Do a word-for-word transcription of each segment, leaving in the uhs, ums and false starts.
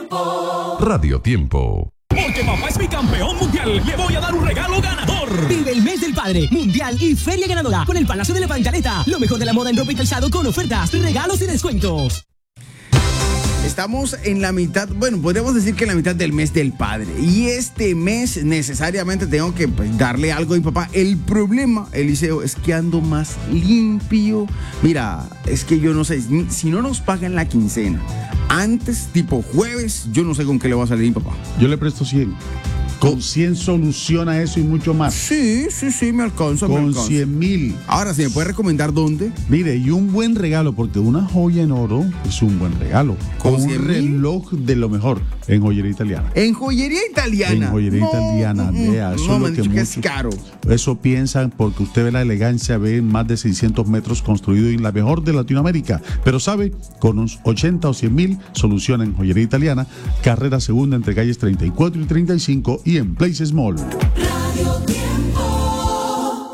Tiempo. Radio Tiempo. Porque papá es mi campeón mundial, le voy a dar un regalo ganador. Vive el mes del padre, mundial y feria ganadora con el Palacio de la Pancaleta. Lo mejor de la moda en ropa y calzado con ofertas, regalos y descuentos. Estamos en la mitad, bueno, podríamos decir que en la mitad del mes del padre. Y este mes necesariamente tengo que pues, darle algo a mi papá. El problema, Eliseo, es que ando más limpio. Mira, es que yo no sé, si no nos pagan la quincena antes, tipo jueves, yo no sé con qué le va a salir a mi papá. Yo le presto cien. Con cien soluciona eso y mucho más. Sí, sí, sí, me alcanza. Con me alcanza. cien mil. Ahora, ¿sí me puede recomendar dónde? Mire, y un buen regalo, porque una joya en oro es un buen regalo. ¿Con un cien mil? reloj de lo mejor en joyería italiana. En joyería italiana. En joyería no, italiana, mm, vea. Eso no, es me lo han que dicho que es muchos- caro. Eso piensan porque usted ve la elegancia, ve más de seiscientos metros construido en la mejor de Latinoamérica. Pero sabe, con unos ochenta o cien mil, soluciona en joyería italiana, carrera segunda entre calles treinta y cuatro y treinta y cinco y en Places Mall. Radio Tiempo.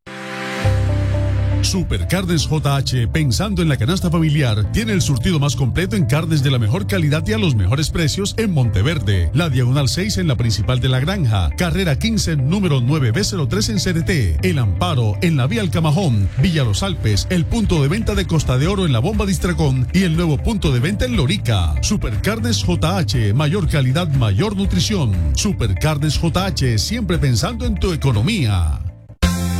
Supercarnes J H, pensando en la canasta familiar, tiene el surtido más completo en carnes de la mejor calidad y a los mejores precios en Monteverde, la Diagonal seis en la principal de La Granja, carrera quince, número nueve B cero tres en C D T, El Amparo en la Vía El Camajón, Villa Los Alpes, el punto de venta de Costa de Oro en la Bomba Distracón y el nuevo punto de venta en Lorica. Supercarnes J H, mayor calidad, mayor nutrición. Supercarnes J H, siempre pensando en tu economía.